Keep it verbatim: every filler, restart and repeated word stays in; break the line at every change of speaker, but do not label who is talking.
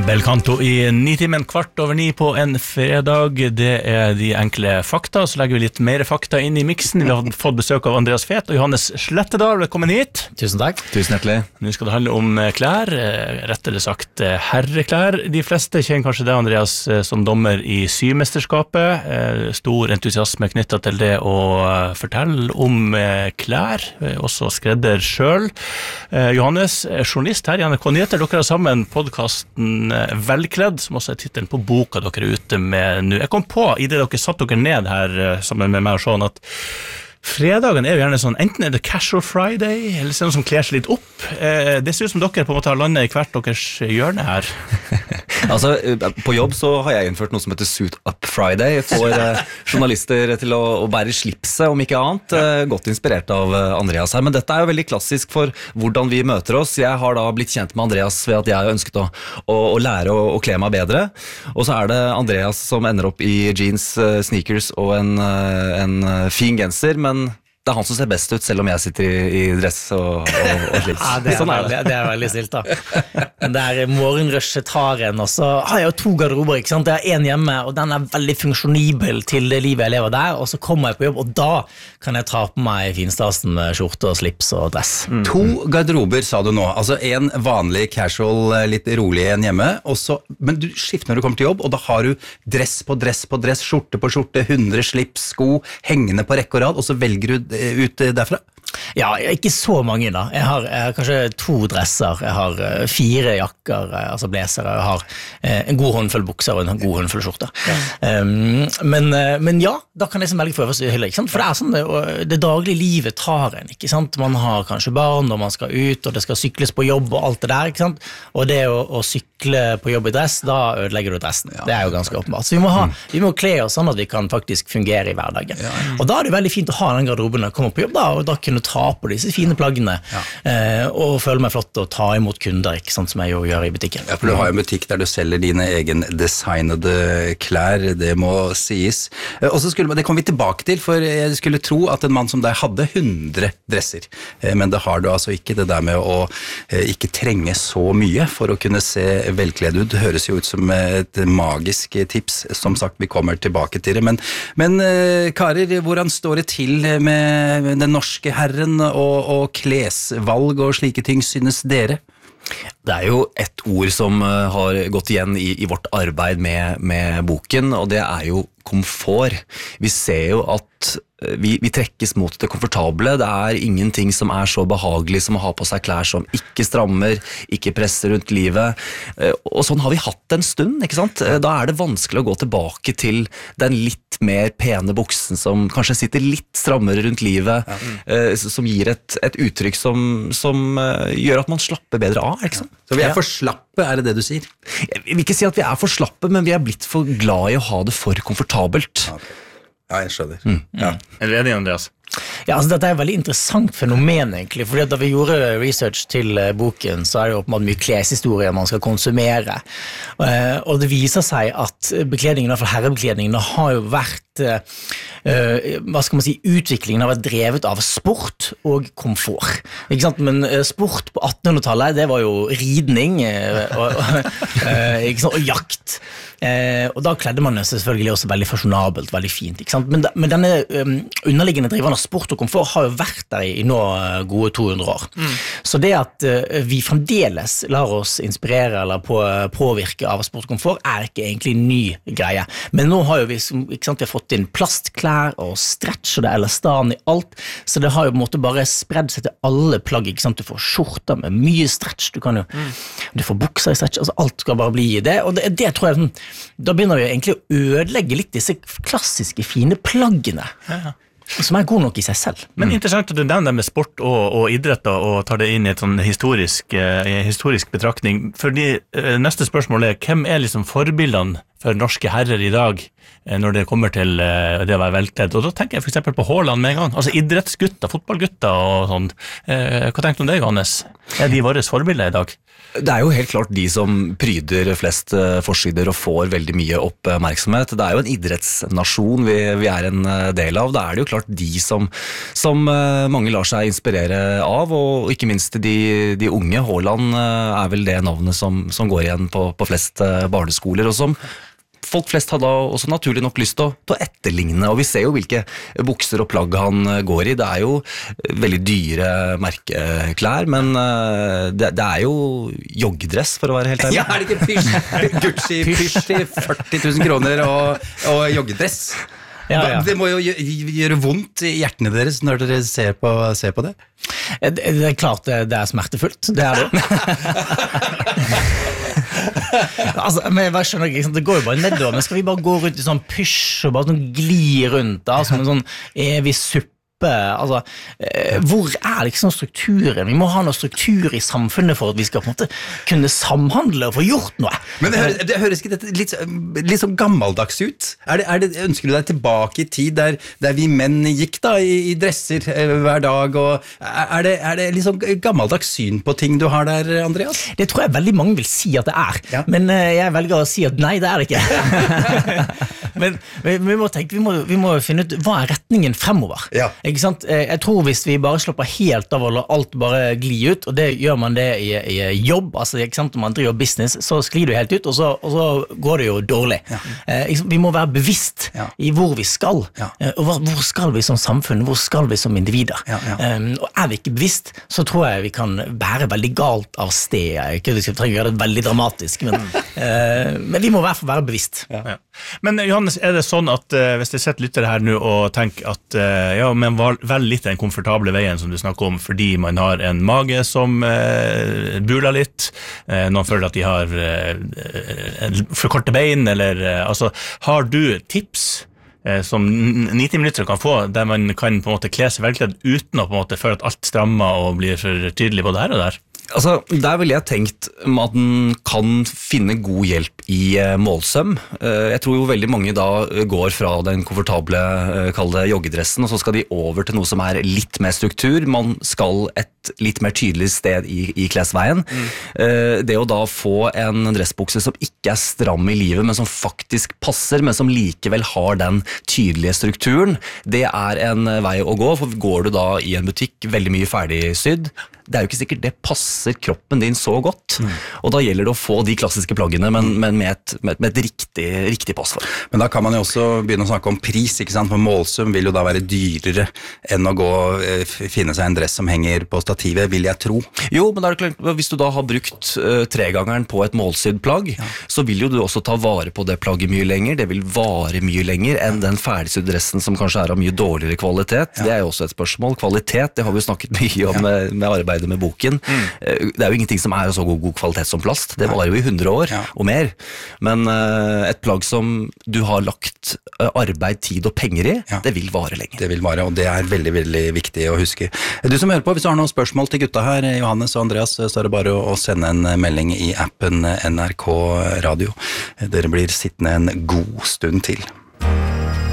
Belcanto i nitimen kvart over ni på en fredag. Det er de enkle fakta. Så legger vi litt mer fakta inn i miksen. Vi har fått besøk av Andreas Fet og Johannes Slettedal. Velkommen hit.
Tusen takk.
Tusen hjertelig.
Nå skal det handle om klær, rettere sagt herreklær. De fleste kjenner kanskje det, Andreas, som dommer i symesterskapet. Stor entusiasme knyttet til det å fortelle om klær, også skredder selv. Johannes, journalist her i N R K Nyheter. Dere har sammen podcasten Velkledd, som også er titelen på boka dere er ute med nå. Jeg kom på, i det dere satt dere ned her sammen med meg og sånn, at fredagen er jo gjerne sånn, enten er det casual Friday, eller sånn som kler seg litt opp. Det ser ut som dere på en måte har landet i hvert deres hjørne her.
Altså, på jobb så har jeg innført noe som heter Suit Up Friday for eh, journalister til å, å bære slipset, om ikke annet. Eh, godt inspirert av Andreas her, men dette er jo veldig klassisk for hvordan vi møter oss. Jeg har da blitt kjent med Andreas ved at jeg har ønsket å, å, å lære å, å kle meg bedre, og så er det Andreas som ender opp i jeans, sneakers og en, en fin genser, men det er han som ser best ut, selv om jeg sitter i, i dress og, og, og slips.
Ja, det er, sånn er det. Det er veldig stilt da. Men det er morgenrushet tar en, og så har jeg jo to garderober, ikke sant? Jeg har en hjemme, og den er veldig funksjonibel til det livet jeg lever der, og så kommer jeg på jobb, og da kan jeg ta på meg finstasen med skjorte og slips og dress.
Mm. To garderober, sa du nå. Altså en vanlig casual, litt rolig en hjemme, også, men du skifter når du kommer til jobb, og da har du dress på dress på dress, skjorte på skjorte, hundre slips, sko, hengende på rekke og rad, og så velger du ut derfra?
Ja, ikke så mange da. Jeg har, jeg har kanskje to dresser, jeg har fire jakker, altså blazere, jeg har en god håndfull bukser og en god håndfull skjorte. Ja. Um, men, men ja, da kan jeg som velge for øverste hylle, ikke sant? For det er sånn, det, det daglige livet tar en, ikke sant? Man har kanskje barn, og man skal ut, og det skal sykles på jobb og alt det der, ikke sant? Og det å, å sykle på jobb i dress, da ødelegger du dressen. Ja. Det er jo ganske åpenbart. Så vi må, ha, vi må kle oss sånn at vi kan faktisk fungere i hverdagen. Ja. Og da er det veldig fint å ha den garderoben når jeg kommer på jobb, da, og da kunne ta på disse fine plaggene, ja. eh, og føle meg flott og ta imot kunder, ikke sant, som jeg jo gjør i butikken.
Ja, for du har jo en butikk der du selger dine egen designede klær, det må sies. Og så skulle, det kommer vi tilbake til, for jeg skulle tro at en mann som deg hadde hundre dresser, eh, men det har du altså ikke, det der med å eh, ikke trenge så mye for å kunne se velkledd ut. Det høres jo ut som et magisk tips, som sagt, vi kommer tilbake til det, men, men eh, karer, hvordan står det til med den norske herren og, og klesvalg og slike ting, synes dere?
Det er jo et ord som har gått igjen i, i vårt arbeid med, med boken, og det er jo komfort. Vi ser jo at vi, vi trekkes mot det komfortable. Det er ingenting som er så behagelig som å ha på seg klær som ikke strammer, ikke presser rundt livet. Og sånn har vi hatt en stund, ikke sant? Da er det vanskelig å gå tilbake til den litt mer pene buksen som kanskje sitter litt strammere rundt livet, ja. Som gir et, et uttrykk som, som gjør at man slapper bedre av, ikke sant?
Så vi er for slappe, er det det du sier?
Jeg vil ikke si at vi er for slappe, men vi er blitt for glad i å ha det for komfortabelt.
Okay. Ja, jeg skjønner.
Mm.
Ja.
Er du enig, Andreas?
Ja, altså dette er et veldig interessant fenomen egentlig, fordi da vi gjorde research til boken, så er det jo åpenbart mye kleshistorie man skal konsumere, og det viser seg at bekledningen, i hvert fall herrebekledningen, har jo vært Uh, hva skal man si, utviklingen har vært drevet av sport og komfort, ikke sant? Men uh, sport på attenhundretallet, det var jo ridning uh, og, uh, ikke sant? Og jakt, uh, og da kledde man selvfølgelig også veldig fasjonabelt, veldig fint, ikke sant? Men, men denne um, underliggende drivende av sport og komfort har jo vært der i, i nå uh, gode to hundre år, mm. Så det at uh, vi fremdeles lar oss inspirere eller på, uh, påvirke av sport og komfort er ikke egentlig en ny greie, men nå har jo vi, ikke sant, vi har fått inn plastklær og stretch og det er elastan i alt, så det har jo på en måte bare spredd seg til alle plagg, ikke sant? Du får skjorter med mye stretch, du kan jo mm. du får bukser i stretch, altså alt skal bare bli i det, og det, det tror jeg, da begynner vi egentlig å ødelegge litt disse klassiske fine plaggene, ja. Som er god nok i seg selv.
Men interessant at du nevner det med sport og, og idrett da, og tar det inn i et sånn historisk, eh, historisk betraktning, fordi eh, neste spørsmål er, hvem er liksom forbildene for norske herrer i dag eh, når det kommer til eh, det å være velkledd? Og da tenker jeg for eksempel på Haaland med en gang, altså idrettsgutter, fotballgutter og sånn. Eh, hva tenkte du om det, Johannes? Er de våre forbilder i dag?
Det er jo helt klart de som pryder flest forsider og får veldig mye oppmerksomhet. Det er jo en idrettsnasjon vi, vi er en del av. Da er det jo klart de som, som mange lar seg inspirere av, og ikke minst de, de unge. Haaland er vel det navnet som, som går igjen på, på flest barneskoler, og som folk flest hadde også naturlig nok lyst til å, til å etterligne, og vi ser jo hvilke bukser og plagg han går i. Det er jo veldig dyre merkeklær, men det, det er jo joggedress, for å være helt ærlig.
Ja, er det ikke pysj? Gucci pysj til førti tusen kroner og, og joggedress? Ja, ja. Det må jo gjøre vondt i hjertene deres når dere ser på, ser på det.
Det, det er klart det, det er smertefullt, det er det. Altså, men jeg bare skjønner ikke, det går jo bare nedover, men skal vi bare gå rundt i sånn pysj og bare sånn gli rundt da, som en sånn evig suppe? Altså, eh, hvor er liksom strukturen? Vi må ha noe struktur i samfunnet for at vi skal på en måte kunne samhandle og få gjort noe.
Men det, høres, det høres ikke dette litt, litt sånn gammeldags ut? Er det, er det, ønsker du deg tilbake i tid der, der vi menn gikk da i, i dresser eh, hver dag? Og, er, det, er det litt sånn gammeldags syn på ting du har der, Andreas?
Det tror jeg veldig mange vil si at det er, ja. Men eh, jeg velger å si at nei, det er det ikke. Men vi, vi må tenke, vi må, vi må finne ut hva er retningen fremover. Ja. Ikke sant? Jeg tror hvis vi bare slapper helt av og lar alt bare gli ut, og det gjør man det i, i jobb, altså ikke sant? Når man driver business, så sklir det helt ut, og så, og så går det jo dårlig. Ja. Eh, vi må være bevisst ja. i hvor vi skal, ja. og hvor, hvor skal vi som samfunn, hvor skal vi som individer. Ja, ja. Um, og er vi ikke bevisst, så tror jeg vi kan være veldig galt av sted. Jeg ikke trenger å gjøre det veldig dramatisk, men, uh, men vi må i hvert fall være bevisst. Ja. Ja.
Men Johannes, er det sånn at uh, hvis jeg setter lyttere her nå og tenker at uh, ja, men vel litt den komfortable veien som du snakker om, fordi man har en mage som uh, buler litt, uh, noen føler at de har uh, for korte bein, eller uh, altså, har du tips uh, som nitti minutter kan få, der man kan på en måte kle seg velkledd uten å på en måte føle at alt strammer og blir for tydelig både her og der?
Altså, der ville jeg tenkt at den kan finne god hjelp i eh, målsøm. Eh, jeg tror jo veldig mange da går fra den komfortable, eh, kall det joggedressen, og så skal de over til noe som er litt mer struktur. Man skal et litt mer tydelig sted i, i klesveien. Mm. Eh, det å da få en dressbukse som ikke er stram i livet, men som faktisk passer, men som likevel har den tydelige strukturen, det er en vei å gå, for går du da i en butikk veldig mye ferdigsydd, det er jo ikke sikkert det passer kroppen din så godt, mm. og da gjelder det å få de klassiske plaggene, men, men med et, med, med et riktig, riktig passform.
Men da kan man jo også begynne å snakke om pris, ikke sant? For målsum vil jo da være dyrere enn å gå og finne seg en dress som henger på stativet, vil jeg tro.
Jo, men da er det klart, hvis du da har brukt uh, tregangeren på et målsydd plagg, ja. så vil jo du også ta vare på det plagget mye lenger, det vil vare mye lenger enn den ferdigsydde dressen som kanskje er av mye dårligere kvalitet. Ja. Det er jo også et spørsmål. Kvalitet, det har vi jo snakket mye om ja. med, med arbeid med boken. Mm. Det er jo ingenting som er så god, god kvalitet som plast. Det varer jo i hundre år ja. og mer. Men uh, et plagg som du har lagt uh, arbeid, tid og penger i, ja. det vil vare lenge.
Det vil vare, og det er veldig, veldig viktig å huske. Du som hører på, hvis du har noen spørsmål til gutta her, Johannes og Andreas, så er det bare å sende en melding i appen N R K Radio. Dere blir sittende en god stund til.